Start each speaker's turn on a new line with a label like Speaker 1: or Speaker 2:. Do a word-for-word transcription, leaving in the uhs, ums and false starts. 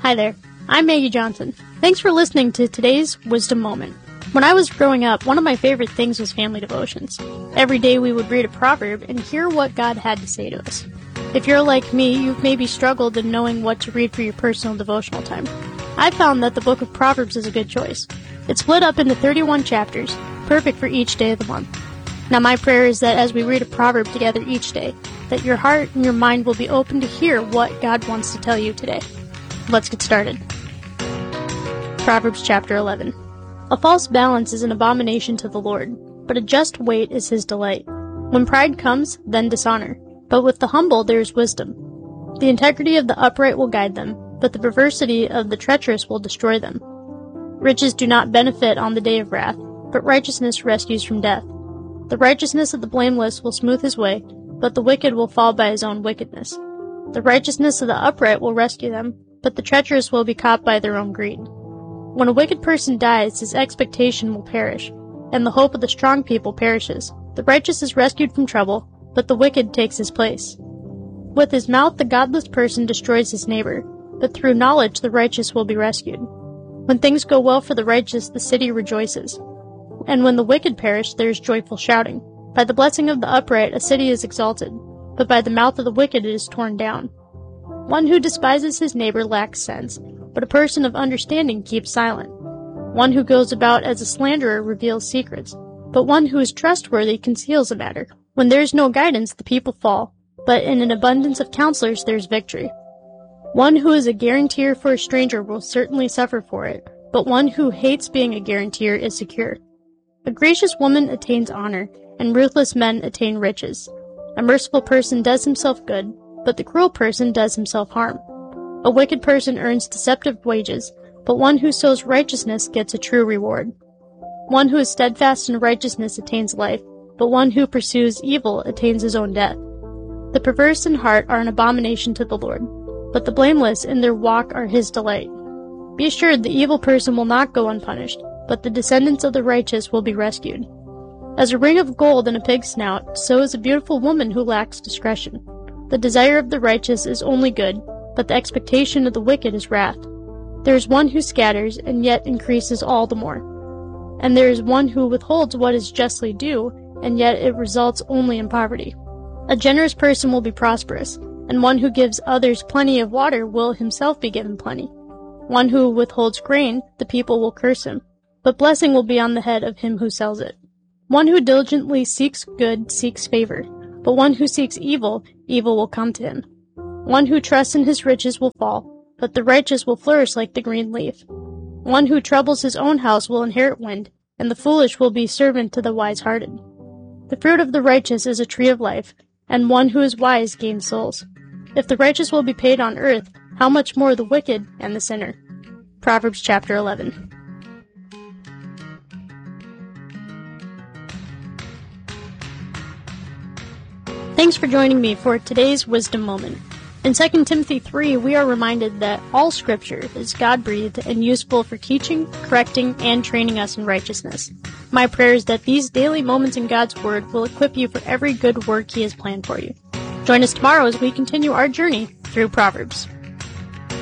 Speaker 1: Hi there, I'm Maggie Johnson. Thanks for listening to today's Wisdom Moment. When I was growing up, one of my favorite things was family devotions. Every day we would read a proverb and hear what God had to say to us. If you're like me, you've maybe struggled in knowing what to read for your personal devotional time. I found that the book of Proverbs is a good choice. It's split up into thirty-one chapters, perfect for each day of the month. Now my prayer is that as we read a proverb together each day, that your heart and your mind will be open to hear what God wants to tell you today. Let's get started. Proverbs chapter eleven. A false balance is an abomination to the Lord, but a just weight is his delight. When pride comes, then dishonor, but with the humble there is wisdom. The integrity of the upright will guide them, but the perversity of the treacherous will destroy them. Riches do not benefit on the day of wrath, but righteousness rescues from death. The righteousness of the blameless will smooth his way, but the wicked will fall by his own wickedness. The righteousness of the upright will rescue them, but the treacherous will be caught by their own greed. When a wicked person dies, his expectation will perish, and the hope of the strong people perishes. The righteous is rescued from trouble, but the wicked takes his place. With his mouth the godless person destroys his neighbor, but through knowledge the righteous will be rescued. When things go well for the righteous, the city rejoices. And when the wicked perish, there is joyful shouting. By the blessing of the upright, a city is exalted, but by the mouth of the wicked it is torn down. One who despises his neighbor lacks sense, but a person of understanding keeps silent. One who goes about as a slanderer reveals secrets, but one who is trustworthy conceals a matter. When there is no guidance, the people fall, but in an abundance of counselors there is victory. One who is a guarantor for a stranger will certainly suffer for it, but one who hates being a guarantor is secure. A gracious woman attains honor, and ruthless men attain riches. A merciful person does himself good, but the cruel person does himself harm. A wicked person earns deceptive wages, but one who sows righteousness gets a true reward. One who is steadfast in righteousness attains life, but one who pursues evil attains his own death. The perverse in heart are an abomination to the Lord, but the blameless in their walk are his delight. Be assured the evil person will not go unpunished, but the descendants of the righteous will be rescued. As a ring of gold in a pig's snout, so is a beautiful woman who lacks discretion. The desire of the righteous is only good, but the expectation of the wicked is wrath. There is one who scatters, and yet increases all the more. And there is one who withholds what is justly due, and yet it results only in poverty. A generous person will be prosperous, and one who gives others plenty of water will himself be given plenty. One who withholds grain, the people will curse him, but blessing will be on the head of him who sells it. One who diligently seeks good seeks favor, but one who seeks evil, evil will come to him. One who trusts in his riches will fall, but the righteous will flourish like the green leaf. One who troubles his own house will inherit wind, and the foolish will be servant to the wise-hearted. The fruit of the righteous is a tree of life, and one who is wise gains souls. If the righteous will be paid on earth, how much more the wicked and the sinner? Proverbs chapter eleven. Thanks for joining me for today's Wisdom Moment. In Second Timothy three, we are reminded that all Scripture is God-breathed and useful for teaching, correcting, and training us in righteousness. My prayer is that these daily moments in God's Word will equip you for every good work He has planned for you. Join us tomorrow as we continue our journey through Proverbs.